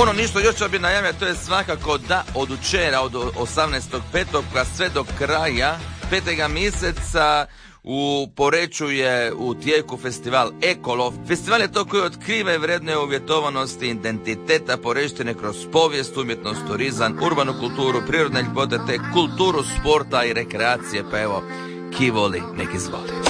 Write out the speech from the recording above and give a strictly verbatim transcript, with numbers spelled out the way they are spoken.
Ono ništa još bi najavio, to je svakako da od učera, od osamnaestog petog pa sve do kraja petega mjeseca u Poreču je u tijeku festival Ekolov. Festival je to koji otkriva i vrednuje uvjetovanosti identiteta Poreštine kroz povijest, umjetnost, turizam, urbanu kulturu, prirodne ljepote te kulturu sporta i rekreacije. Pa evo, ki voli, nek izvoli.